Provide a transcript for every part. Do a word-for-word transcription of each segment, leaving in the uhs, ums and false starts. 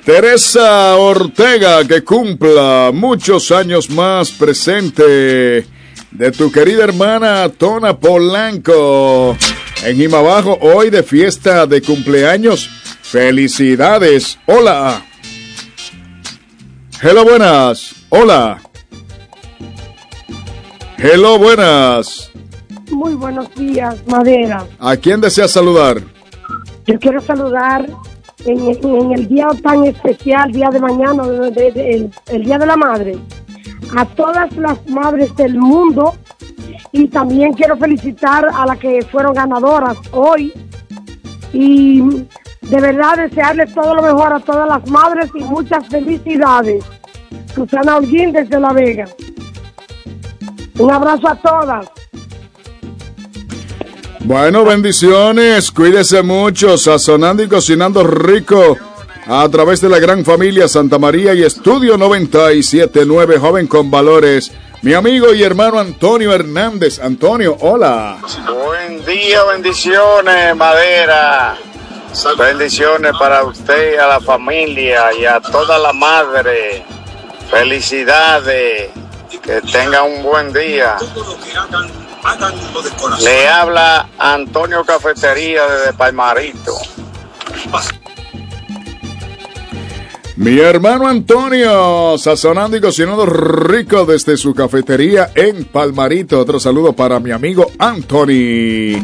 Teresa Ortega, que cumpla muchos años más, presente de tu querida hermana Tona Polanco en Jimabajo, hoy de fiesta de cumpleaños. Felicidades. Hola. Hello, buenas. Hola. Hello, buenas. Muy buenos días, Madera. ¿A quién desea saludar? Yo quiero saludar en, en el día tan especial, día de mañana, de, de, de, el, el Día de la Madre, a todas las madres del mundo, y también quiero felicitar a las que fueron ganadoras hoy, y de verdad desearles todo lo mejor a todas las madres y muchas felicidades. Susana Holguín desde La Vega. Un abrazo a todas. Bueno, bendiciones, cuídese mucho, sazonando y cocinando rico a través de la gran familia Santa María y Estudio noventa y siete punto nueve, joven con valores. Mi amigo y hermano Antonio Hernández. Antonio, hola. Buen día, bendiciones, Madera. Bendiciones para usted, a la familia y a toda la madre. Felicidades, que tengan un buen día. Le habla Antonio Cafetería desde Palmarito. Mi hermano Antonio, sazonando y cocinando rico desde su cafetería en Palmarito. Otro saludo para mi amigo Anthony.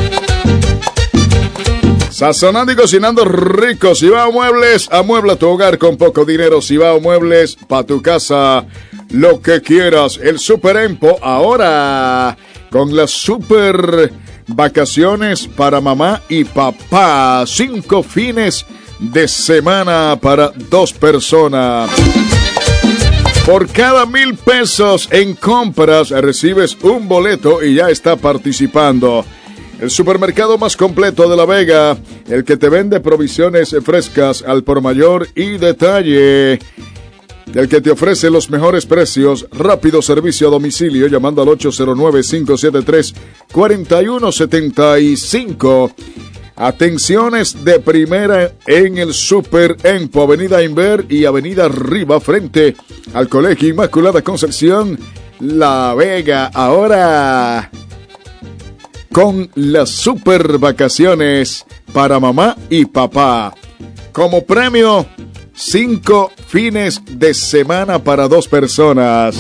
Sazonando y cocinando rico. Cibao Muebles, amuebla tu hogar con poco dinero. Cibao Muebles, para tu casa, lo que quieras. El Super Empo ahora con las super vacaciones para mamá y papá. Cinco fines de semana para dos personas. Por cada mil pesos en compras recibes un boleto y ya está participando. El supermercado más completo de La Vega, el que te vende provisiones frescas al por mayor y detalle, el que te ofrece los mejores precios, rápido servicio a domicilio, llamando al ocho cero nueve, cinco siete tres, cuatro uno siete cinco. Atenciones de primera en el Super Empo, Avenida Inver y Avenida Arriba, frente al Colegio Inmaculada Concepción, La Vega. Ahora con las super vacaciones para mamá y papá. Como premio, cinco fines de semana para dos personas.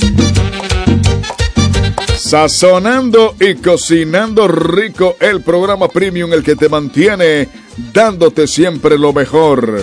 Sazonando y cocinando rico, el programa premium, el que te mantiene dándote siempre lo mejor.